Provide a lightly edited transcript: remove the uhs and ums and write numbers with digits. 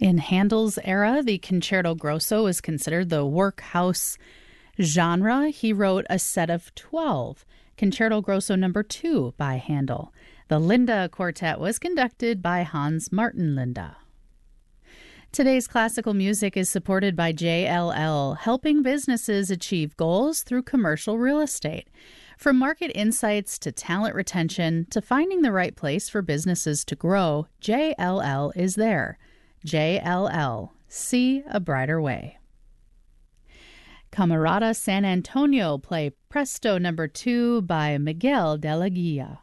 In Handel's era, the concerto grosso is considered the workhouse genre. He wrote a set of 12, Concerto Grosso No. 2 by Handel. The Linda Quartet was conducted by Hans Martin Linda. Today's classical music is supported by JLL, helping businesses achieve goals through commercial real estate. From market insights to talent retention to finding the right place for businesses to grow, JLL is there. JLL. See a brighter way. Camerata San Antonio play Presto No. 2 by Miguel de la Guia.